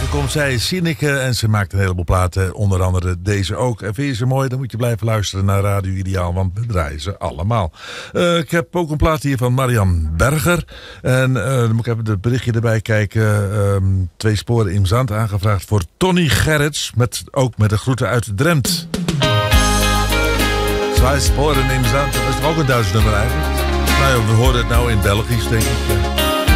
weken komt zij Sineke en ze maakt een heleboel platen, onder andere deze ook. En vind je ze mooi, dan moet je blijven luisteren naar Radio Ideaal, want we draaien ze allemaal. Ik heb ook een plaat hier van Marian Berger. En dan moet ik even het berichtje erbij kijken. 2 sporen in zand aangevraagd voor Tony Gerrits, ook met de groeten uit Drempt. 2 sporen in zand, dat is toch ook een Duits nummer eigenlijk? Nou ja, we horen het nou in Belgisch, denk ik. Ja.